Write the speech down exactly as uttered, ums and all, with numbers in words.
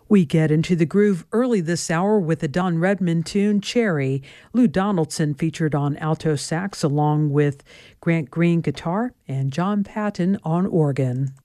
We get into the groove early this hour with the Don Redmond tune, Cherry. Lou Donaldson featured on alto sax along with Grant Green guitar and John Patton on organ.